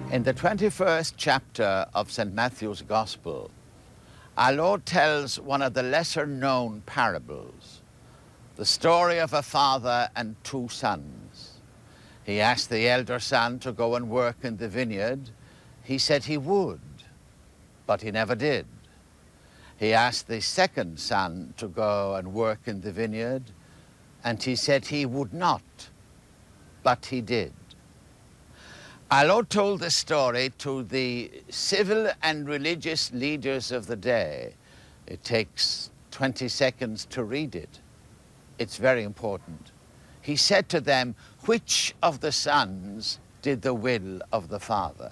In the 21st chapter of St. Matthew's Gospel, our Lord tells one of the lesser-known parables, the story of a father and two sons. He asked the elder son to go and work in the vineyard. He said he would, but he never did. He asked the second son to go and work in the vineyard, and he said he would not, but he did. Our Lord told this story to the civil and religious leaders of the day. It takes 20 seconds to read it. It's very important. He said to them, which of the sons did the will of the Father?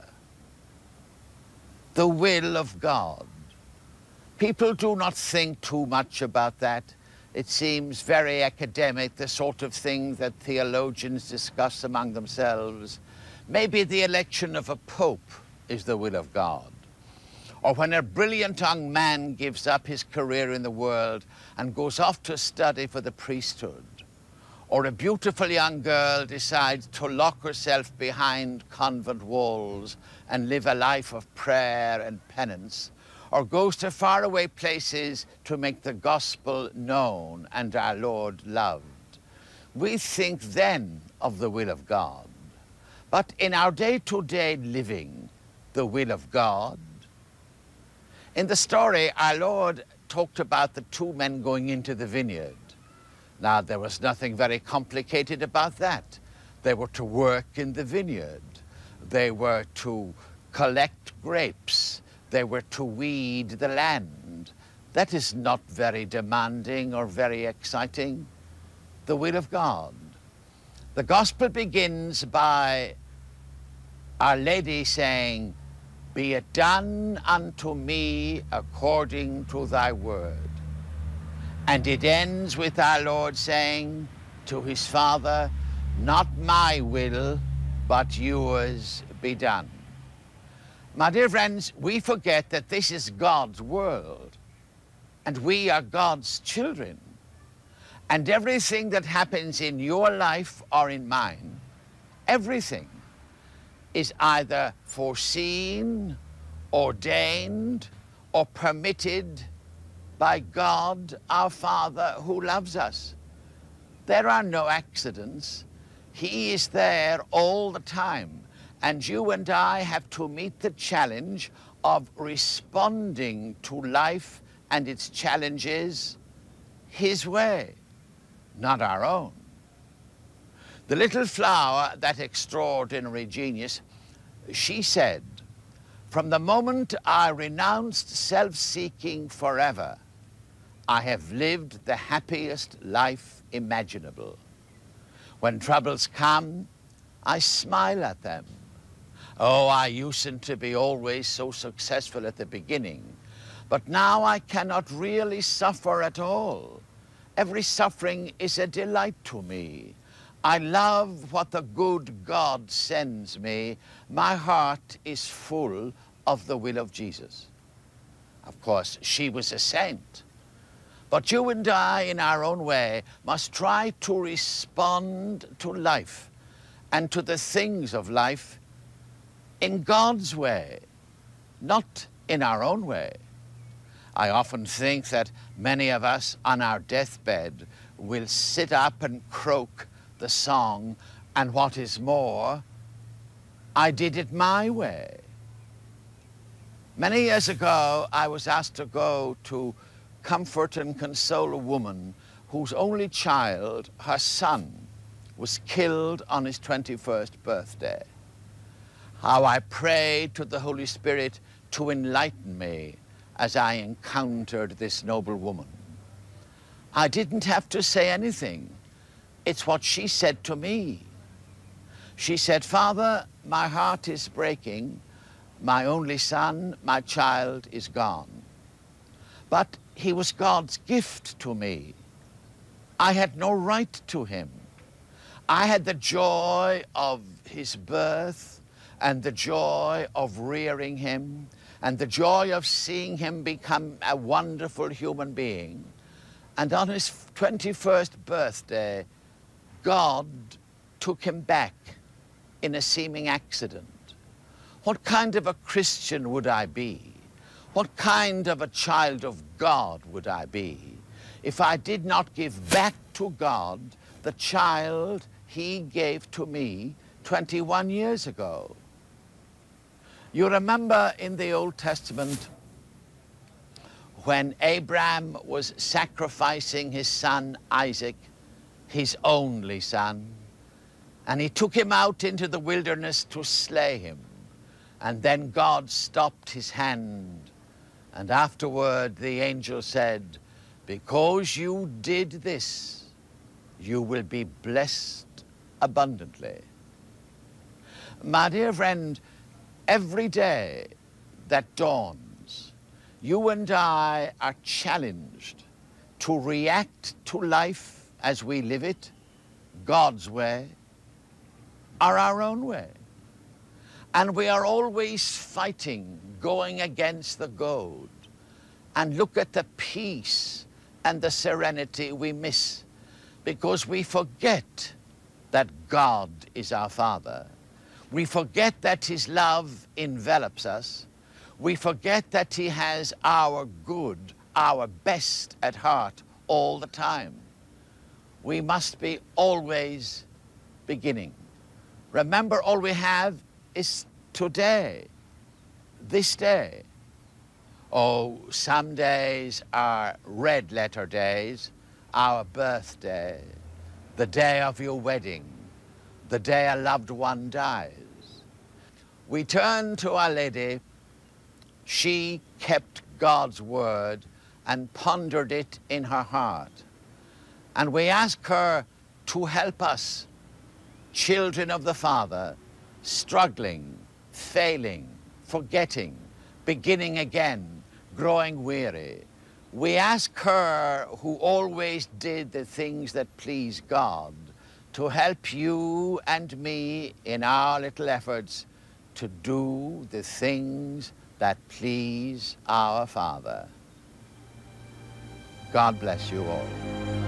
The will of God. People do not think too much about that. It seems very academic, the sort of thing that theologians discuss among themselves. Maybe the election of a pope is the will of God. Or when a brilliant young man gives up his career in the world and goes off to study for the priesthood. Or a beautiful young girl decides to lock herself behind convent walls and live a life of prayer and penance. Or goes to faraway places to make the gospel known and our Lord loved. We think then of the will of God. But in our day-to-day living, the will of God. In the story, our Lord talked about the two men going into the vineyard. Now, there was nothing very complicated about that. They were to work in the vineyard. They were to collect grapes. They were to weed the land. That is not very demanding or very exciting. The will of God. The gospel begins by Our Lady saying, "Be it done unto me according to thy word." And it ends with our Lord saying to his Father, "Not my will, but yours be done." My dear friends, we forget that this is God's world, and we are God's children. And everything that happens in your life or in mine, everything is either foreseen, ordained, or permitted by God, our Father, who loves us. There are no accidents. He is there all the time. And you and I have to meet the challenge of responding to life and its challenges his way, not our own. The little flower, that extraordinary genius, she said, "From the moment I renounced self-seeking forever, I have lived the happiest life imaginable. When troubles come, I smile at them. Oh, I usedn't to be always so successful at the beginning, but now I cannot really suffer at all. Every suffering is a delight to me. I love what the good God sends me. My heart is full of the will of Jesus." Of course, she was a saint. But you and I, in our own way, must try to respond to life and to the things of life in God's way, not in our own way. I often think that many of us on our deathbed will sit up and croak the song, and what is more, I did it my way. Many years ago, I was asked to go to comfort and console a woman whose only child, her son, was killed on his 21st birthday. How I prayed to the Holy Spirit to enlighten me as I encountered this noble woman. I didn't have to say anything. It's what she said to me. She said, "Father, my heart is breaking. My only son, my child, is gone. But he was God's gift to me. I had no right to him. I had the joy of his birth and the joy of rearing him and the joy of seeing him become a wonderful human being. And on his 21st birthday, God took him back in a seeming accident. What kind of a Christian would I be? What kind of a child of God would I be if I did not give back to God the child he gave to me 21 years ago? You remember in the Old Testament when Abraham was sacrificing his son Isaac, his only son, and he took him out into the wilderness to slay him. And then God stopped his hand. And afterward the angel said, because you did this, you will be blessed abundantly. My dear friend, every day that dawns, you and I are challenged to react to life as we live it, God's way, or our own way. And we are always fighting, going against the goad. And look at the peace and the serenity we miss because we forget that God is our Father. We forget that his love envelops us. We forget that he has our good, our best at heart all the time. We must be always beginning. Remember, all we have is today, this day. Oh, some days are red letter days, our birthday, the day of your wedding, the day a loved one dies. We turn to Our Lady. She kept God's word and pondered it in her heart. And we ask her to help us, children of the Father, struggling, failing, forgetting, beginning again, growing weary. We ask her, who always did the things that please God, to help you and me in our little efforts to do the things that please our Father. God bless you all.